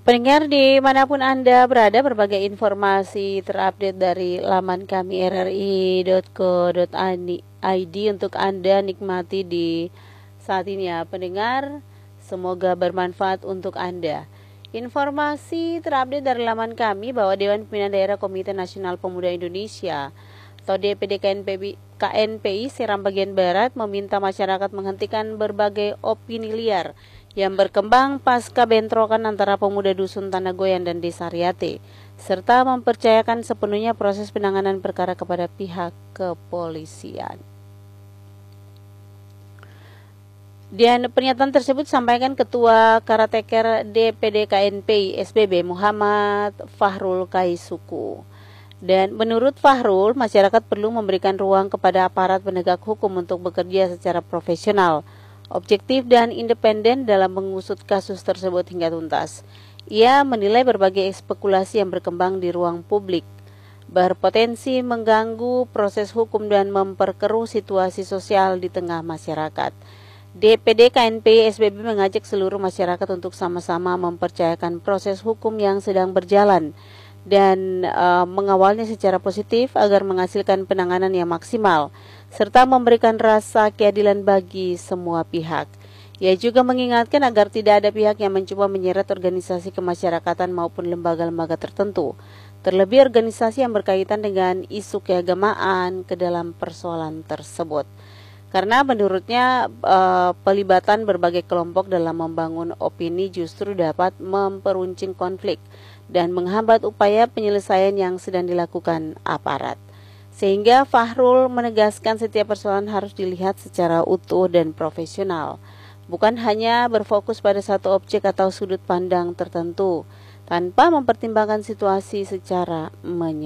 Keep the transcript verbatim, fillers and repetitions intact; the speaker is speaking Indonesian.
Pendengar dimanapun Anda berada, berbagai informasi terupdate dari laman kami r r i dot co dot i d untuk Anda nikmati di saat ini ya pendengar. Semoga bermanfaat untuk Anda. Informasi terupdate dari laman kami bahwa Dewan Pimpinan Daerah Komite Nasional Pemuda Indonesia atau D P D K N P I Seram Bagian Barat meminta masyarakat menghentikan berbagai opini liar yang berkembang pasca bentrokan antara pemuda Dusun Tanah Goyan dan Desa Riate, serta mempercayakan sepenuhnya proses penanganan perkara kepada pihak kepolisian. Dan pernyataan tersebut disampaikan Ketua Karateker D P D K N P I S B B Muhammad Fahrul Kaisuku. Dan menurut Fahrul, masyarakat perlu memberikan ruang kepada aparat penegak hukum untuk bekerja secara profesional, objektif dan independen dalam mengusut kasus tersebut hingga tuntas. Ia menilai berbagai spekulasi yang berkembang di ruang publik berpotensi mengganggu proses hukum dan memperkeruh situasi sosial di tengah masyarakat. D P D K N P I S B B mengajak seluruh masyarakat untuk sama-sama mempercayakan proses hukum yang sedang berjalan dan uh, mengawalnya secara positif agar menghasilkan penanganan yang maksimal serta memberikan rasa keadilan bagi semua pihak. Ia juga mengingatkan agar tidak ada pihak yang mencoba menyeret organisasi kemasyarakatan maupun lembaga-lembaga tertentu, terlebih organisasi yang berkaitan dengan isu keagamaan ke dalam persoalan tersebut. Karena menurutnya uh, pelibatan berbagai kelompok dalam membangun opini justru dapat memperuncing konflik dan menghambat upaya penyelesaian yang sedang dilakukan aparat. Sehingga Fahrul menegaskan setiap persoalan harus dilihat secara utuh dan profesional, bukan hanya berfokus pada satu objek atau sudut pandang tertentu, tanpa mempertimbangkan situasi secara menyeluruh.